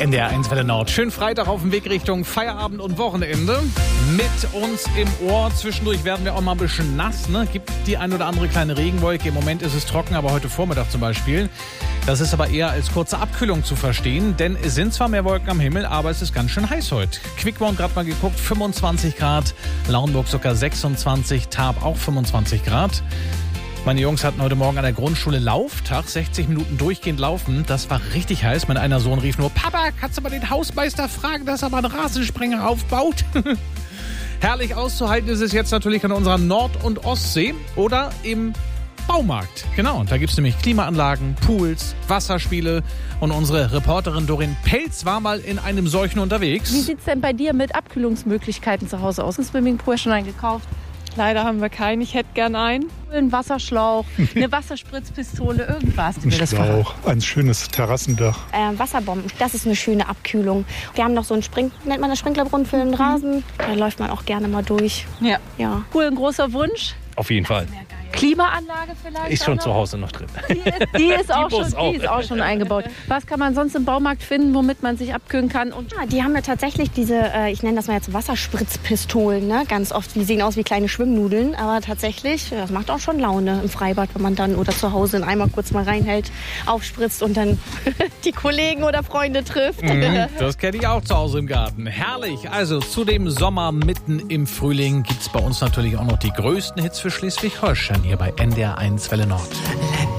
NDR1 Welle Nord. Schön Freitag auf dem Weg Richtung Feierabend und Wochenende. Mit uns im Ohr. Zwischendurch werden wir auch mal ein bisschen nass. Ne? Gibt die ein oder andere kleine Regenwolke. Im Moment ist es trocken, aber heute Vormittag zum Beispiel. Das ist aber eher als kurze Abkühlung zu verstehen. Denn es sind zwar mehr Wolken am Himmel, aber es ist ganz schön heiß heute. Quickborn gerade mal geguckt, 25 Grad. Lauenburg sogar 26, Tarp auch 25 Grad. Meine Jungs hatten heute Morgen an der Grundschule Lauftag, 60 Minuten durchgehend laufen. Das war richtig heiß. Mein einer Sohn rief nur, Papa, kannst du mal den Hausmeister fragen, dass er mal einen Rasensprenger aufbaut? Herrlich auszuhalten ist es jetzt natürlich an unserer Nord- und Ostsee oder im Baumarkt. Genau, da gibt es nämlich Klimaanlagen, Pools, Wasserspiele. Und unsere Reporterin Doreen Pelz war mal in einem solchen unterwegs. Wie sieht's denn bei dir mit Abkühlungsmöglichkeiten zu Hause aus? Ein Swimmingpool schon eingekauft? Leider haben wir keinen. Ich hätte gern einen. Ein Wasserschlauch, eine Wasserspritzpistole, irgendwas. Ein Schlauch, ein schönes Terrassendach. Wasserbomben, das ist eine schöne Abkühlung. Wir haben noch so einen nennt man das Sprinklerbrunnen für den Rasen. Da läuft man auch gerne mal durch. Ja. Cool, ein großer Wunsch. Auf jeden Fall. Klimaanlage vielleicht? Ist schon zu Hause noch drin. Die ist auch schon eingebaut. Was kann man sonst im Baumarkt finden, womit man sich abkühlen kann? Und Die haben ja tatsächlich diese, ich nenne das mal jetzt Wasserspritzpistolen, ne? Ganz oft, die sehen aus wie kleine Schwimmnudeln, aber tatsächlich, das macht auch schon Laune im Freibad, wenn man dann oder zu Hause einen Eimer kurz mal reinhält, aufspritzt und dann die Kollegen oder Freunde trifft. Das kenne ich auch zu Hause im Garten. Herrlich. Also zu dem Sommer mitten im Frühling gibt es bei uns natürlich auch noch die größten Hits für Schleswig-Holstein hier bei NDR1 Welle Nord.